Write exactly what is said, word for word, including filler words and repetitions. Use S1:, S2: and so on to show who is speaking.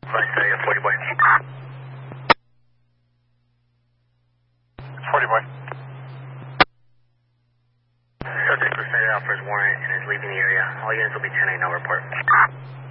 S1: Flight study, forty boy. forty boy. Subject was sent out for his warrant and is leaving the area. All units will be ten eight, no report.